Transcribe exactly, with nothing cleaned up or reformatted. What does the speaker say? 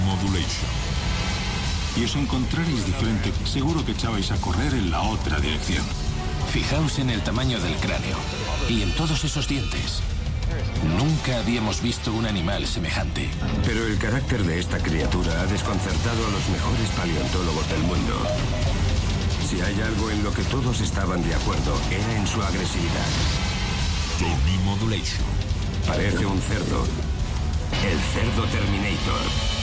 Modulation. Y os encontraréis diferente. Seguro que echabais a correr en la otra dirección. Fijaos en el tamaño del cráneo y en todos esos dientes. Nunca habíamos visto un animal semejante. Pero el carácter de esta criatura ha desconcertado a los mejores paleontólogos del mundo. Si hay algo en lo que todos estaban de acuerdo, era en su agresividad. Tony Modulation. Parece un cerdo. El cerdo Terminator.